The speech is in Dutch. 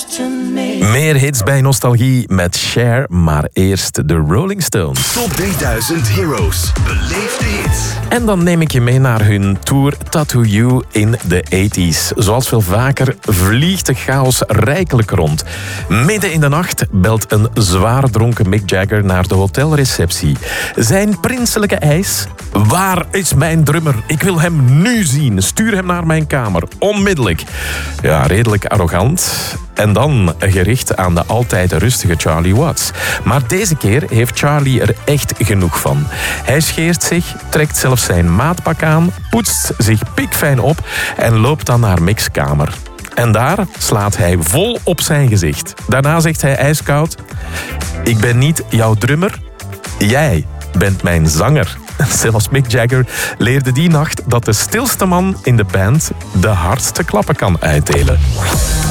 Meer hits bij Nostalgie met Cher, maar eerst de Rolling Stones. Top 3000 Heroes. Beleef de hits. En dan neem ik je mee naar hun tour Tattoo You in de 80s. Zoals veel vaker vliegt de chaos rijkelijk rond. Midden in de nacht belt een zwaar dronken Mick Jagger naar de hotelreceptie. Zijn prinselijke eis? Waar is mijn drummer? Ik wil hem nu zien. Stuur hem naar mijn kamer. Onmiddellijk. Ja, redelijk arrogant. En dan gericht aan de altijd rustige Charlie Watts. Maar deze keer heeft Charlie er echt genoeg van. Hij scheert zich, trekt zelfs zijn maatpak aan, poetst zich pikfijn op en loopt dan naar Mick's kamer. En daar slaat hij vol op zijn gezicht. Daarna zegt hij ijskoud: ik ben niet jouw drummer, jij bent mijn zanger. Zelfs Mick Jagger leerde die nacht dat de stilste man in de band de hardste klappen kan uitdelen.